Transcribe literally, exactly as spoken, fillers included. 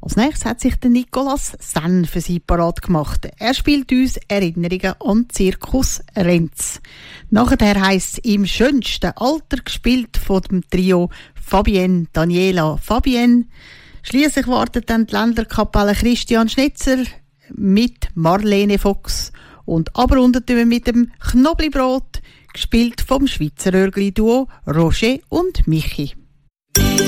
Als nächstes hat sich der Nicolas Senn für sie parat gemacht. Er spielt uns Erinnerungen an Zirkus Renz. Nachher heisst es im schönsten Alter gespielt von dem Trio Fabienne, Daniela, Fabienne. Schliesslich wartet dann die Länderkapelle Christian Schnitzer mit Marlene Fox und abrundet wir mit dem Knoblauchbrot, gespielt vom Schweizer Örgli-Duo Roger und Michi.